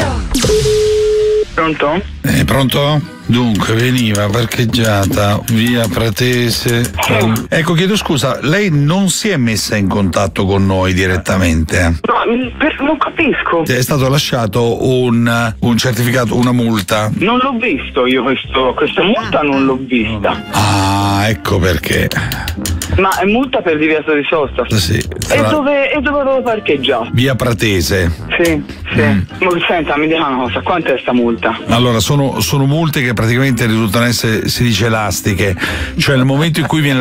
Pronto? Pronto? Dunque, veniva parcheggiata via Pratese. Ecco, chiedo scusa, lei non si è messa in contatto con noi direttamente? No, non capisco. È stato lasciato un certificato, una multa? Non l'ho visto io questa multa, non l'ho vista. Ah, ecco perché. Ma è multa per divieto di sosta? Sì. E dove devo parcheggiare? Via Pratese. Sì. Senta, mi dica una cosa, quant'è sta multa? Allora, sono multe che praticamente risultano essere, si dice, elastiche, cioè nel momento in cui viene